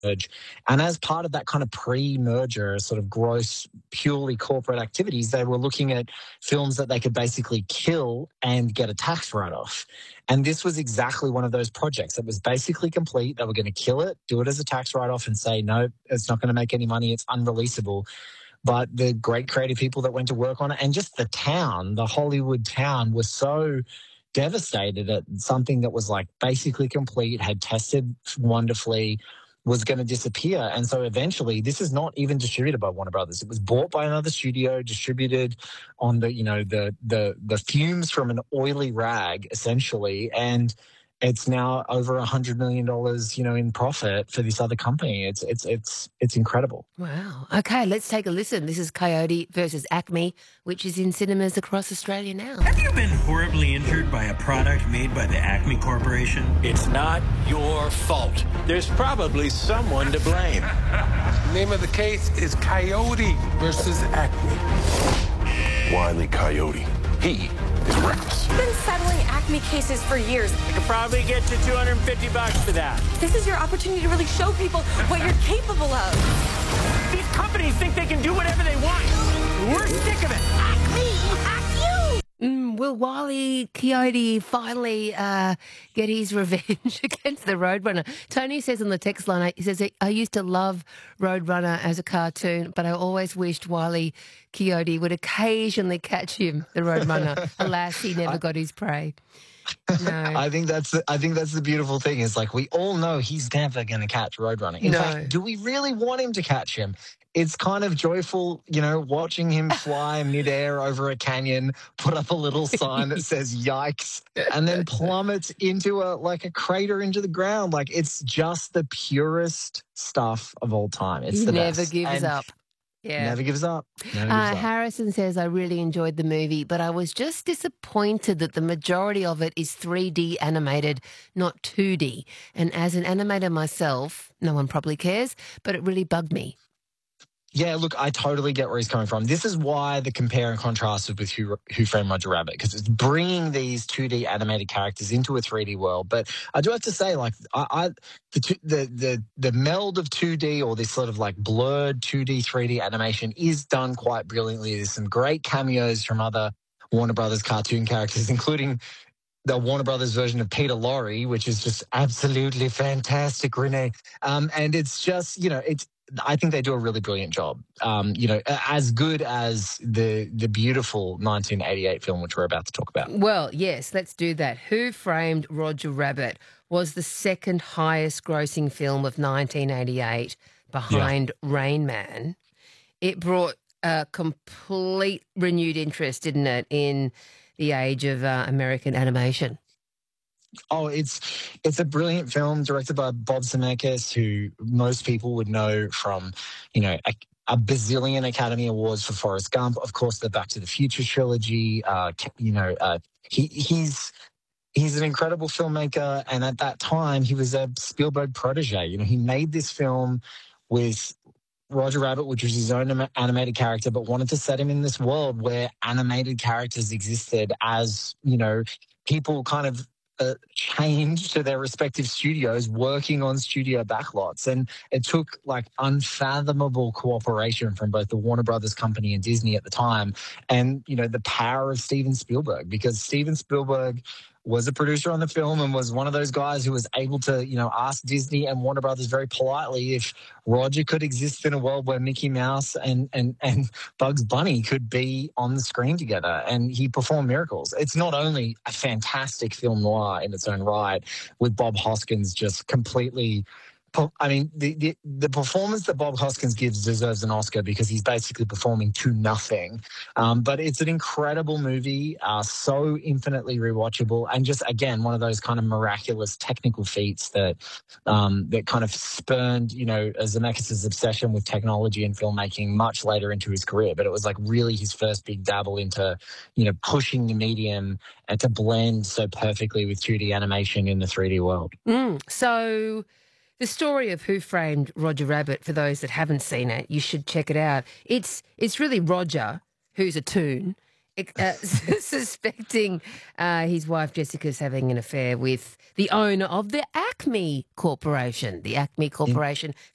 merge. And as part of that kind of pre-merger sort of gross, purely corporate activities, they were looking at films that they could basically kill and get a tax write-off. And this was exactly one of those projects that was basically complete. They were going to kill it, do it as a tax write-off and say, no, it's not going to make any money. It's unreleasable. But the great creative people that went to work on it and just the town, the Hollywood town, was so devastated at something that was like basically complete, had tested wonderfully, was going to disappear. And so eventually, this is not even distributed by Warner Brothers. It was bought by another studio, distributed on the fumes from an oily rag, essentially. And it's now over $100 million, in profit for this other company. It's incredible. Wow. Okay, let's take a listen. This is Coyote versus Acme, which is in cinemas across Australia now. Have you been horribly injured by a product made by the Acme Corporation? It's not your fault. There's probably someone to blame. Name of the case is Coyote versus Acme. Wile E. Coyote. He is reckless. I've been settling Acme cases for years. I could probably get you $250 for that. This is your opportunity to really show people what you're capable of. These companies think they can do whatever they want. We're sick of it. Will Wile E. Coyote finally get his revenge against the Roadrunner? Tony says on the text line, he says, I used to love Roadrunner as a cartoon, but I always wished Wile E. Coyote would occasionally catch him, the Roadrunner. Alas, he never got his prey. No. I think that's the beautiful thing is like we all know he's never going to catch Roadrunner. In fact, do we really want him to catch him? It's kind of joyful, watching him fly midair over a canyon, put up a little sign that says "Yikes," and then plummets into a crater into the ground. Like it's just the purest stuff of all time. It's the never best. gives up. Yeah. Never gives up. Never gives up. Harrison says, I really enjoyed the movie, but I was just disappointed that the majority of it is 3D animated, not 2D. And as an animator myself, no one probably cares, but it really bugged me. Yeah, look, I totally get where he's coming from. This is why the compare and contrast is with Who Framed Roger Rabbit, because it's bringing these 2D animated characters into a 3D world. But I do have to say, like, the meld of 2D or this sort of like blurred 2D, 3D animation is done quite brilliantly. There's some great cameos from other Warner Brothers cartoon characters, including the Warner Brothers version of Peter Lorre, which is just absolutely fantastic, Renee. And it's just, I think they do a really brilliant job. As good as the beautiful 1988 film, which we're about to talk about. Well, yes, let's do that. Who Framed Roger Rabbit was the second highest grossing film of 1988 behind Rain Man. It brought a complete renewed interest, didn't it, in the age of American animation? Oh, it's a brilliant film directed by Bob Zemeckis, who most people would know from, a bazillion Academy Awards for Forrest Gump. Of course, the Back to the Future trilogy. He's an incredible filmmaker, and at that time, he was a Spielberg protege. He made this film with Roger Rabbit, which was his own animated character, but wanted to set him in this world where animated characters existed as, people kind of changed to their respective studios working on studio backlots. And it took like unfathomable cooperation from both the Warner Brothers company and Disney at the time. And, the power of Steven Spielberg, because Steven Spielberg was a producer on the film and was one of those guys who was able to, ask Disney and Warner Brothers very politely if Roger could exist in a world where Mickey Mouse and Bugs Bunny could be on the screen together. And he performed miracles. It's not only a fantastic film noir in its own right, with Bob Hoskins just completely... I mean, the performance that Bob Hoskins gives deserves an Oscar because he's basically performing to nothing. But it's an incredible movie, so infinitely rewatchable, and just, again, one of those kind of miraculous technical feats that kind of spurned, Zemeckis' obsession with technology and filmmaking much later into his career. But it was like really his first big dabble into, pushing the medium and to blend so perfectly with 2D animation in the 3D world. So... the story of Who Framed Roger Rabbit, for those that haven't seen it, you should check it out. It's really Roger, who's a toon, suspecting his wife Jessica's having an affair with the owner of the Acme Corporation. The Acme Corporation